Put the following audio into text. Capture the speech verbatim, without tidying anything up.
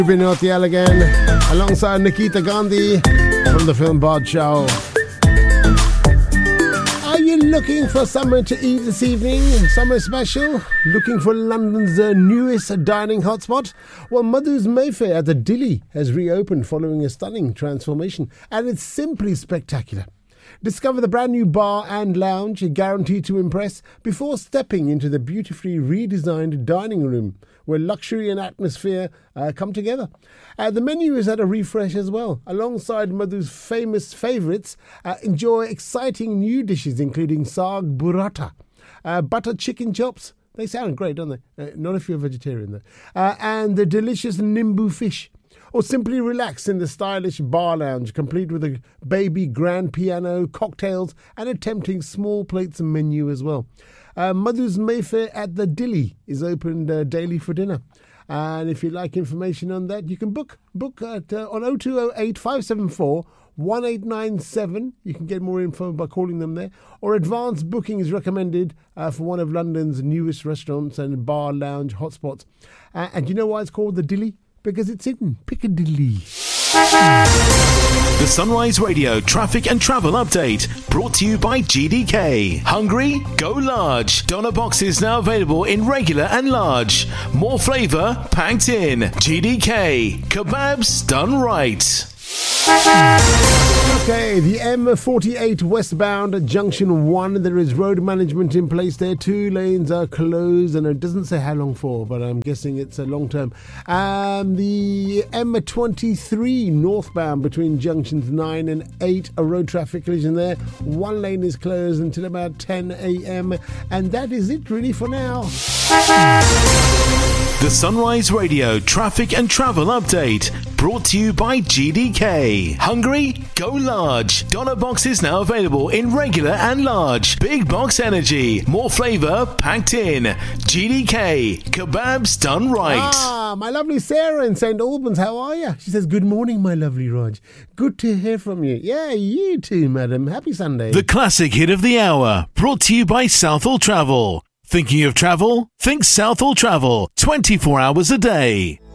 Vinod again, alongside Nikita Gandhi from the film Badshah. Are you looking for somewhere to eat this evening? Somewhere special? Looking for London's uh, newest dining hotspot? Well, Madhu's Mayfair at the Dilly has reopened following a stunning transformation, and it's simply spectacular. Discover the brand new bar and lounge, guaranteed to impress, before stepping into the beautifully redesigned dining room, where luxury and atmosphere uh, come together. Uh, the menu is at a refresh as well. Alongside Madhu's famous favourites, uh, enjoy exciting new dishes including saag burrata, uh, butter chicken chops. They sound great, don't they? Uh, not if you're a vegetarian, though. Uh, and the delicious nimbu fish. Or simply relax in the stylish bar lounge, complete with a baby grand piano, cocktails, and a tempting small plates menu as well. Uh, Madhu's Mayfair at the Dilly is opened uh, daily for dinner. And if you'd like information on that, you can book book at uh, on oh two oh eight, five seven four, one eight nine seven. You can get more info by calling them there. Or advanced booking is recommended uh, for one of London's newest restaurants and bar lounge hotspots. Uh, and you know why it's called the Dilly? Because it's in Piccadilly. The Sunrise Radio traffic and travel update brought to you by G D K. Hungry? Go large. Doner boxes now available in regular and large. More flavour packed in. G D K. Kebabs done right. Okay, the M forty-eight westbound at Junction one, there is road management in place there. Two lanes are closed, and it doesn't say how long for, but I'm guessing it's a long term. Um, the M twenty-three northbound between Junctions nine and eight, a road traffic collision there. One lane is closed until about ten a.m, and that is it really for now. The Sunrise Radio traffic and travel update brought to you by G D K. Hungry? Go large. Doner boxes now available in regular and large. Big box energy. More flavour packed in. G D K. Kebabs done right. Ah, my lovely Sarah in Saint Albans, how are you? She says, good morning, my lovely Raj. Good to hear from you. Yeah, you too, madam. Happy Sunday. The classic hit of the hour brought to you by Southall Travel. Thinking of travel? Think Southall Travel. twenty-four hours a day.